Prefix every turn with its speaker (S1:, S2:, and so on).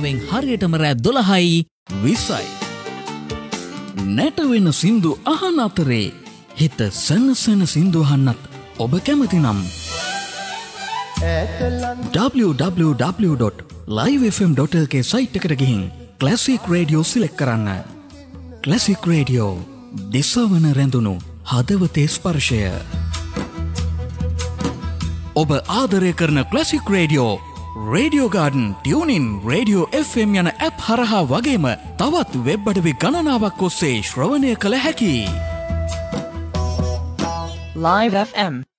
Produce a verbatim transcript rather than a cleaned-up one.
S1: වෙලාවෙන් හරියටම රෑ දොළහයි විස්සයි. නැටවෙන සින්දු අහන අතරේ හිත සනසන සින්දු අහන්නත් ඔබ කැමති නම් double-u double-u double-u dot live f m dot l k site එකට ගිහින් ක්ලාසික් රේඩියෝ සිලෙක්ට් කරන්න. ක්ලාසික් රේඩියෝ දිසවන රැඳුණු හදවතේ ස්පර්ශය. ඔබ ආදරය කරන classic radio radio garden tuning radio F M යන ඇප් හරහා වගේම තවත් වෙබ් අඩවි ගණනාවක් ඔස්සේ ශ්‍රවණය කළ හැකි.
S2: Live F M